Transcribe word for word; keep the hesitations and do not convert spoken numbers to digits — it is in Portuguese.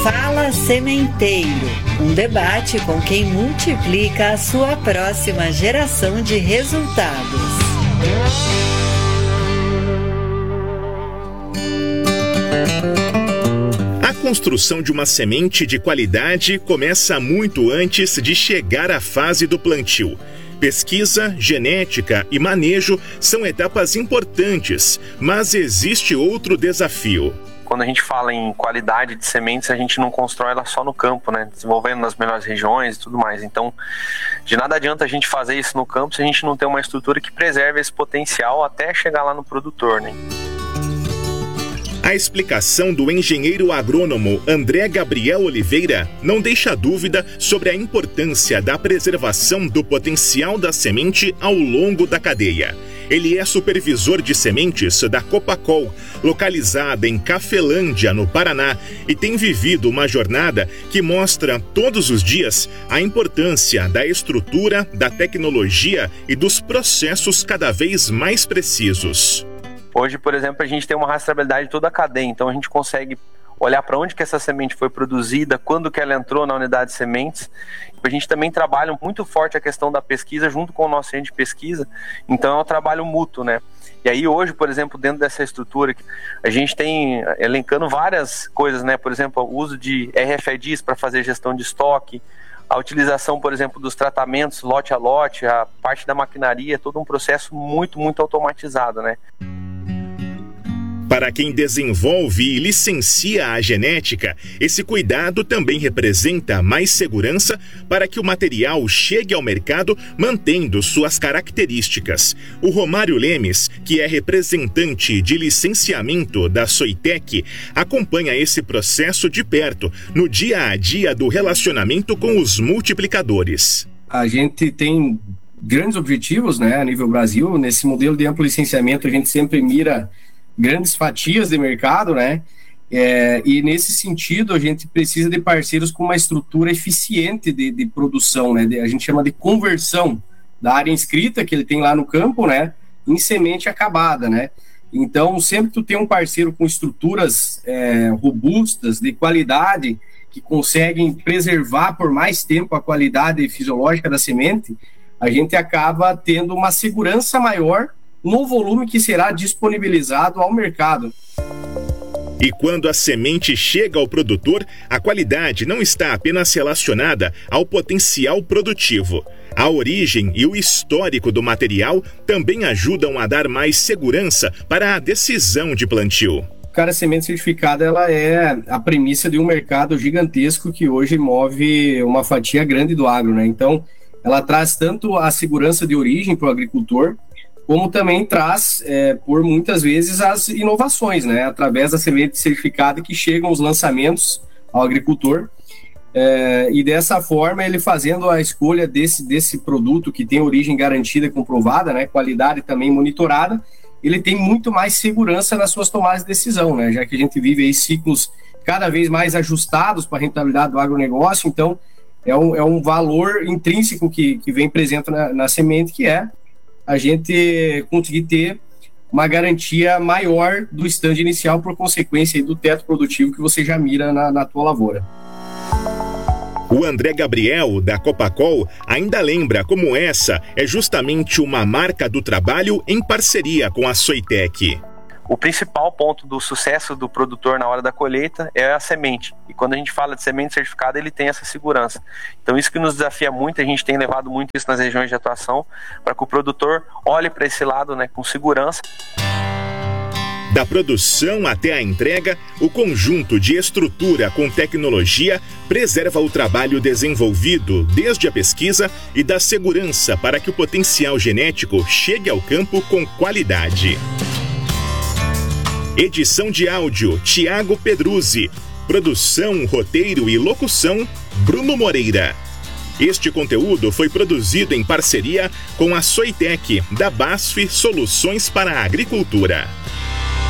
Fala Sementeiro, um debate com quem multiplica a sua próxima geração de resultados. A construção de uma semente de qualidade começa muito antes de chegar à fase do plantio. Pesquisa, genética e manejo são etapas importantes, mas existe outro desafio. Quando a gente fala em qualidade de sementes, a gente não constrói ela só no campo, né? Desenvolvendo nas melhores regiões e tudo mais. Então, de nada adianta a gente fazer isso no campo se a gente não tem uma estrutura que preserve esse potencial até chegar lá no produtor, né? A explicação do engenheiro agrônomo André Gabriel Oliveira não deixa dúvida sobre a importância da preservação do potencial da semente ao longo da cadeia. Ele é supervisor de sementes da Copacol, localizada em Cafelândia, no Paraná, e tem vivido uma jornada que mostra todos os dias a importância da estrutura, da tecnologia e dos processos cada vez mais precisos. Hoje, por exemplo, a gente tem uma rastreabilidade de toda a cadeia, então a gente consegue olhar para onde que essa semente foi produzida, quando que ela entrou na unidade de sementes. A gente também trabalha muito forte a questão da pesquisa junto com o nosso centro de pesquisa, então é um trabalho mútuo, né? E aí hoje, por exemplo, dentro dessa estrutura, a gente tem elencando várias coisas, né? Por exemplo, o uso de R F I Ds para fazer gestão de estoque, a utilização, por exemplo, dos tratamentos lote a lote, a parte da maquinaria, todo um processo muito, muito automatizado, né? Para quem desenvolve e licencia a genética, esse cuidado também representa mais segurança para que o material chegue ao mercado mantendo suas características. O Romário Lemes, que é representante de licenciamento da Soitec, acompanha esse processo de perto no dia a dia do relacionamento com os multiplicadores. A gente tem grandes objetivos, né, a nível Brasil. Nesse modelo de amplo licenciamento, a gente sempre mira grandes fatias de mercado, né? É, e nesse sentido a gente precisa de parceiros com uma estrutura eficiente de, de produção, né? De, a gente chama de conversão da área inscrita que ele tem lá no campo, né? Em semente acabada, né? Então, sempre que tu tem um parceiro com estruturas é, robustas, de qualidade, que conseguem preservar por mais tempo a qualidade fisiológica da semente, a gente acaba tendo uma segurança maior no volume que será disponibilizado ao mercado. E quando a semente chega ao produtor, a qualidade não está apenas relacionada ao potencial produtivo. A origem e o histórico do material também ajudam a dar mais segurança para a decisão de plantio. Cara, a semente certificada, ela é a premissa de um mercado gigantesco que hoje move uma fatia grande do agro, né? Então, ela traz tanto a segurança de origem para o agricultor, como também traz, é, por muitas vezes, as inovações, né? Através da semente certificada que chegam os lançamentos ao agricultor. É, e dessa forma, ele fazendo a escolha desse, desse produto que tem origem garantida e comprovada, né? Qualidade também monitorada, ele tem muito mais segurança nas suas tomadas de decisão, né? Já que a gente vive aí ciclos cada vez mais ajustados para a rentabilidade do agronegócio, então é um, é um valor intrínseco que, que vem presente na, na semente, que é a gente conseguir ter uma garantia maior do stand inicial por consequência do teto produtivo que você já mira na, na tua lavoura. O André Gabriel, da Copacol, ainda lembra como essa é justamente uma marca do trabalho em parceria com a Soitec. O principal ponto do sucesso do produtor na hora da colheita é a semente. E quando a gente fala de semente certificada, ele tem essa segurança. Então isso que nos desafia muito, a gente tem levado muito isso nas regiões de atuação, para que o produtor olhe para esse lado, né, com segurança. Da produção até a entrega, o conjunto de estrutura com tecnologia preserva o trabalho desenvolvido desde a pesquisa e dá segurança para que o potencial genético chegue ao campo com qualidade. Edição de áudio, Tiago Pedruzzi. Produção, roteiro e locução, Bruno Moreira. Este conteúdo foi produzido em parceria com a Soitec, da B A S F Soluções para a Agricultura.